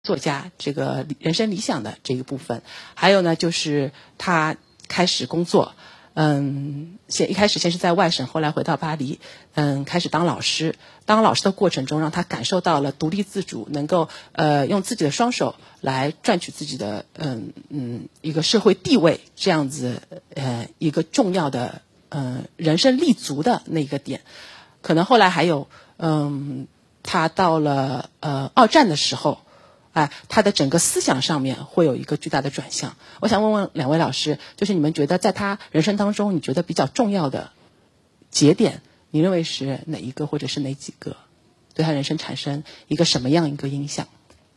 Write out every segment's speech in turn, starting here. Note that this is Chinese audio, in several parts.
作家这个人生理想的这一部分。还有呢，就是他开始工作，一开始先是在外省，后来回到巴黎，开始当老师。当老师的过程中，让他感受到了独立自主，能够用自己的双手来赚取自己的一个社会地位，这样子一个重要的人生立足的那个点。可能后来还有他到了二战的时候，他的整个思想上面会有一个巨大的转向。我想问问两位老师，就是你们觉得在他人生当中，你觉得比较重要的节点，你认为是哪一个或者是哪几个，对他人生产生一个什么样一个影响？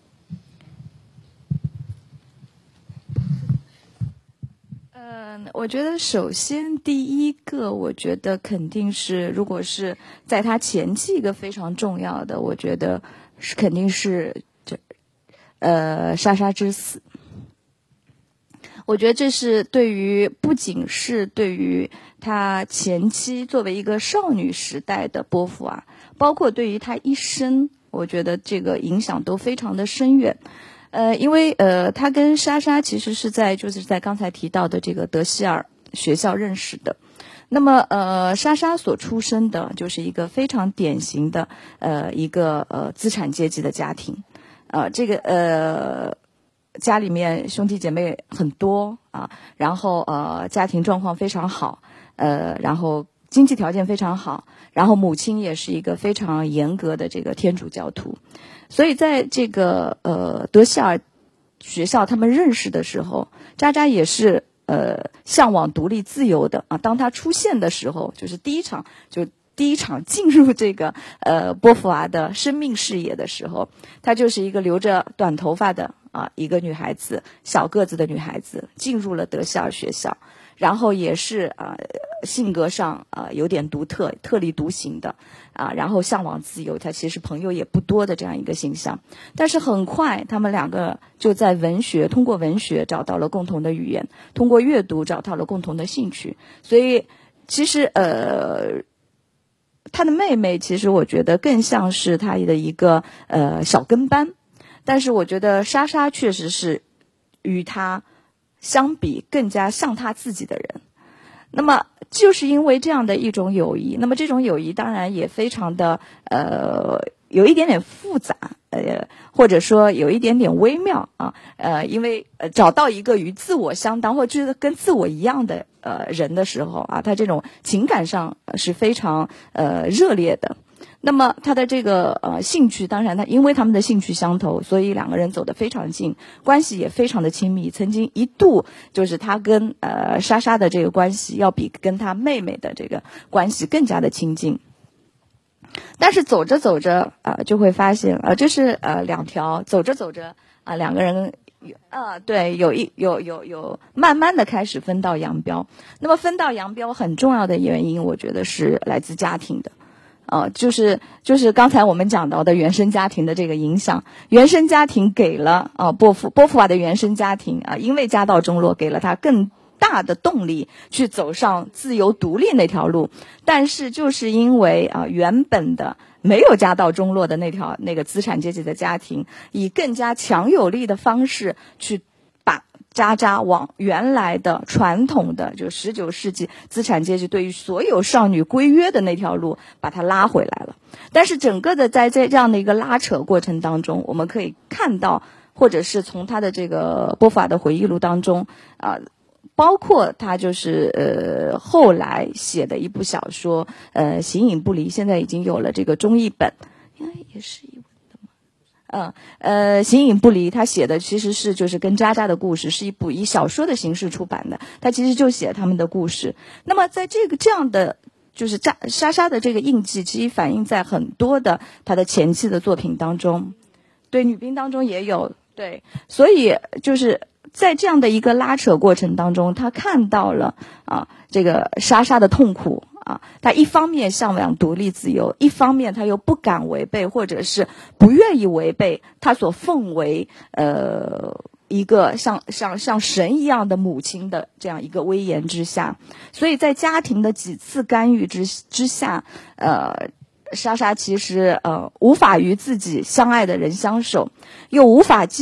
我觉得首先第一个，我觉得肯定是，如果是在他前期一个非常重要的，我觉得是肯定是莎莎之死。我觉得这是不仅是对于她前期作为一个少女时代的波伏娃，包括对于她一生，我觉得这个影响都非常的深远。因为她跟莎莎其实是在刚才提到的这个德希尔学校认识的。那么莎莎所出生的就是一个非常典型的一个资产阶级的家庭。这个家里面兄弟姐妹很多啊，然后家庭状况非常好，然后经济条件非常好，然后母亲也是一个非常严格的这个天主教徒。所以在这个德希尔学校他们认识的时候，渣渣也是向往独立自由的啊。当他出现的时候，就是第一场进入这个波伏娃的生命视野的时候，她就是一个留着短头发的一个女孩子，小个子的女孩子，进入了德希尔学校，然后也是性格上有点独特、特立独行的然后向往自由，她其实朋友也不多的这样一个形象。但是很快他们两个就在通过文学找到了共同的语言，通过阅读找到了共同的兴趣。所以其实他的妹妹其实我觉得更像是他的一个小跟班，但是我觉得莎莎确实是与他相比更加像他自己的人。那么就是因为这样的一种友谊，那么这种友谊当然也非常的有一点点复杂，或者说有一点点微妙因为找到一个与自我相当或者跟自我一样的人的时候他这种情感上是非常热烈的。那么他的这个兴趣，当然因为他们的兴趣相投，所以两个人走得非常近，关系也非常的亲密。曾经一度就是他跟莎莎的这个关系要比跟他妹妹的这个关系更加的亲近。但是走着走着就会发现这是两条，走着走着两个人对，有慢慢的开始分道扬镳。那么分道扬镳很重要的原因，我觉得是来自家庭的。就是刚才我们讲到的原生家庭的这个影响，原生家庭给了波伏娃的原生家庭因为家道中落，给了他更大的动力去走上自由独立那条路。但是就是因为原本的没有家道中落的那个资产阶级的家庭，以更加强有力的方式去把渣渣往原来的传统的就19世纪资产阶级对于所有少女规约的那条路把它拉回来了。但是整个的在这样的一个拉扯过程当中，我们可以看到，或者是从他的这个波伏娃的回忆录当中包括他就是后来写的一部小说形影不离，现在已经有了这个中译本，应该也是一形影不离，他写的其实是就是跟渣渣的故事，是一部以小说的形式出版的，他其实就写他们的故事。那么在这样的就是莎莎的这个印记，其实反映在很多的他的前期的作品当中，对，女兵当中也有，对，所以就是在这样的一个拉扯过程当中，他看到了这个莎莎的痛苦他一方面向往独立自由，一方面他又不敢违背，或者是不愿意违背他所奉为一个像神一样的母亲的这样一个威严之下。所以在家庭的几次干预之下莎莎其实无法与自己相爱的人相守，又无法